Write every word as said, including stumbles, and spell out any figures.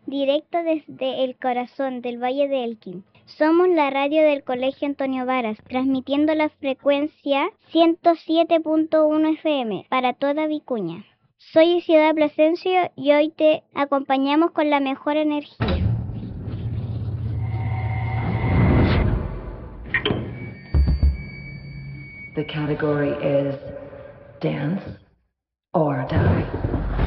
directo desde el corazón del Valle de Elqui. Somos la radio del Colegio Antonio Varas, transmitiendo la frecuencia ciento siete punto uno F M para toda Vicuña. Soy Isidora Plasencia y hoy te acompañamos con la mejor energía. The category is dance or die.